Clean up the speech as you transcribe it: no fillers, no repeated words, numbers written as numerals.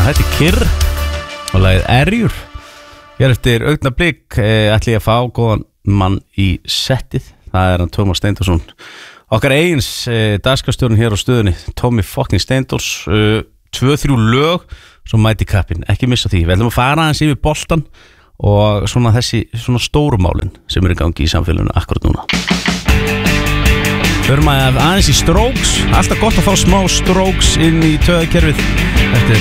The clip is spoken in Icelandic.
Þetta Kyrr og lagið Erjur. Hér eftir augnablik ætla ég að fá góðan mann í settið. Það hann Tómas Steindórsson, okkar eigins dagskrárstjórinn hér á stöðunni, Tómi fucking Steindórs. 2-3 lög, svo mæti kappinn, ekki missa því. Við ætlum að fara aðeins yfir boltan og svona þessi svona stórumálin sem í gangi í samfélaginu akkurat núna. Förum aðeins í Strokes. Alltaf gott að fá smá Strokes inn í taugakerfið. Þetta